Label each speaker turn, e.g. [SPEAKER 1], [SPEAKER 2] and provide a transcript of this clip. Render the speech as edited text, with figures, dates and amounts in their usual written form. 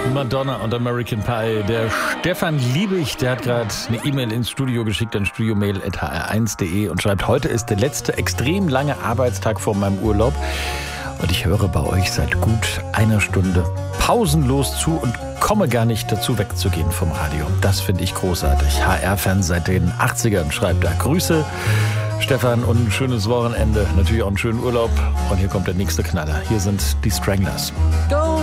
[SPEAKER 1] Madonna und American Pie. Der Stefan Liebig, der hat gerade eine E-Mail ins Studio geschickt an studiomail@hr1.de und schreibt, heute ist der letzte extrem lange Arbeitstag vor meinem Urlaub und ich höre bei euch seit gut einer Stunde pausenlos zu und komme gar nicht dazu wegzugehen vom Radio. Das finde ich großartig. HR-Fan seit den 80ern, schreibt er. Grüße, Stefan, und ein schönes Wochenende. Natürlich auch einen schönen Urlaub. Und hier kommt der nächste Knaller. Hier sind die Stranglers.
[SPEAKER 2] Go